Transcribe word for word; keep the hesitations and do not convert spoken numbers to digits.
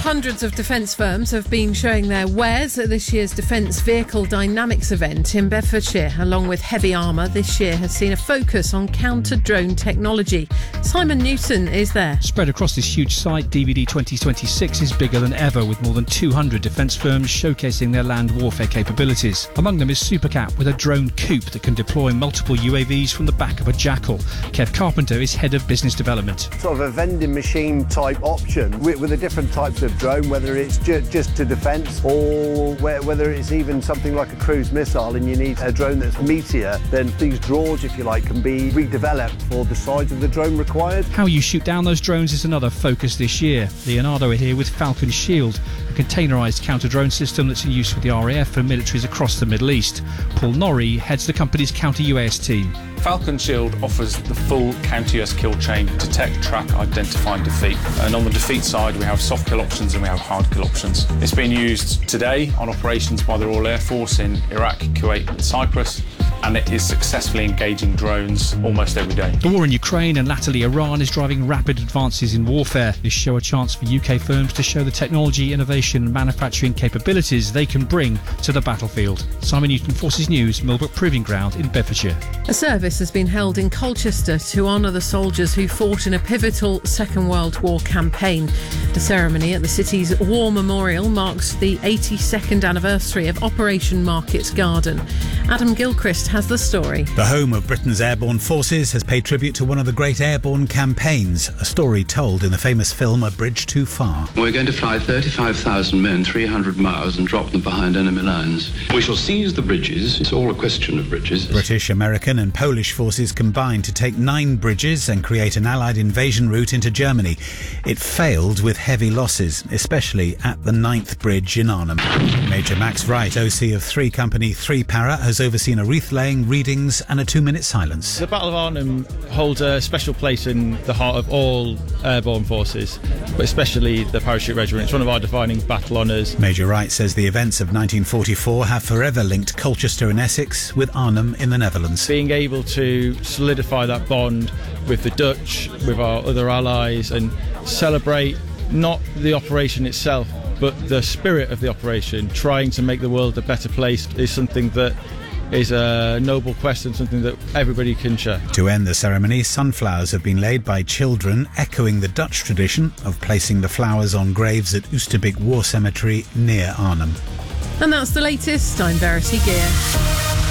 hundreds of defence firms have been showing their wares at this year's Defence Vehicle Dynamics event in Bedfordshire. Along with heavy armour, this year has seen a focus on counter-drone technology. Simon Newton is there. Spread across this huge site, D V D twenty twenty-six is bigger than ever, with more than two hundred defence firms showcasing their land warfare capabilities. Among them is Supercat, with a drone coupe that can deploy multiple U A Vs from the back of a Jackal. Kev Carpenter is Head of Business Development. Sort of a vending machine type option with, with the different types of drone, whether it's ju- just to defence or where, whether it's even something like a cruise missile and you need a drone that's meatier, then these drawers, if you like, can be redeveloped for the size of the drone required. How you shoot down those drones is another focus this year. Leonardo are here with Falcon Shield, a containerised counter-drone system that's in use with the R A F and militaries across the Middle East. Paul Norrie heads the company's counter-U A S team. Falcon Shield offers the full counter-U S kill chain: detect, track, identify and defeat. And on the defeat side we have soft kill options and we have hard kill options. It's being used today on operations by the Royal Air Force in Iraq, Kuwait and Cyprus, and it is successfully engaging drones almost every day. The war in Ukraine and latterly Iran is driving rapid advances in warfare. This show a chance for U K firms to show the technology, innovation and manufacturing capabilities they can bring to the battlefield. Simon Newton, Forces News, Millbrook Proving Ground in Bedfordshire. A service has been held in Colchester to honour the soldiers who fought in a pivotal Second World War campaign. The ceremony at the city's War Memorial marks the eighty-second anniversary of Operation Market Garden. Adam Gilchrist has the story. The home of Britain's airborne forces has paid tribute to one of the great airborne campaigns, a story told in the famous film A Bridge Too Far. We're going to fly thirty-five thousand men three hundred miles and drop them behind enemy lines. We shall seize the bridges. It's all a question of bridges. British, American and Polish forces combined to take nine bridges and create an Allied invasion route into Germany. It failed with heavy losses, especially at the ninth bridge in Arnhem. Major Max Wright, O C of three Company three Para, has overseen a wreath-laying, readings and a two-minute silence. The Battle of Arnhem holds a special place in the heart of all airborne forces, but especially the Parachute Regiment. It's one of our defining battle honours. Major Wright says the events of nineteen forty-four have forever linked Colchester in Essex with Arnhem in the Netherlands. Being able to solidify that bond with the Dutch, with our other allies, and celebrate not the operation itself, but the spirit of the operation, trying to make the world a better place, is something that is a noble quest and something that everybody can share. To end the ceremony, sunflowers have been laid by children, echoing the Dutch tradition of placing the flowers on graves at Oosterbeek War Cemetery near Arnhem. And that's the latest. I'm Verity Gear.